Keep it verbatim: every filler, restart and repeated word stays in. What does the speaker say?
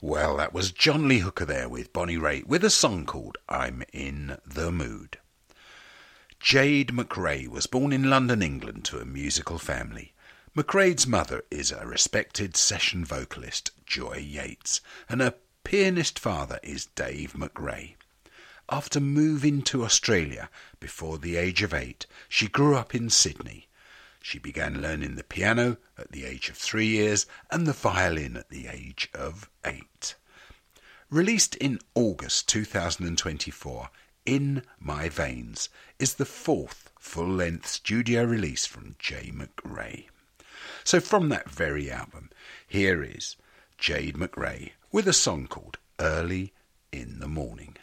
Well, that was John Lee Hooker there with Bonnie Raitt with a song called I'm in the Mood. Jade McRae was born in London, England to a musical family. McRae's mother is a respected session vocalist, Joy Yates, and her pianist father is Dave McRae. After moving to Australia before the age of eight, she grew up in Sydney. She began learning the piano at the age of three years and the violin at the age of eight. Released in August two thousand twenty-four, In My Veins is the fourth full-length studio release from Jade McRae. So from that very album, here is Jade McRae with a song called Early in the Morning.